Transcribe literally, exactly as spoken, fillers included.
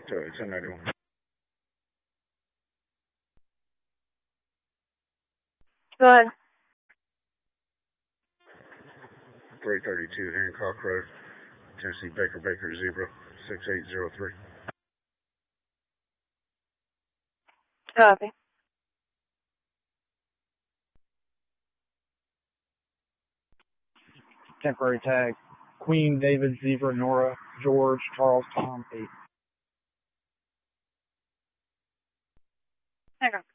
to ten ninety-one. Go ahead. three thirty-two Hancock Road, Tennessee Baker Baker Zebra, six eight zero three. Copy. Temporary tag, Queen David Zebra Nora George Charles Tom eight. Hang on.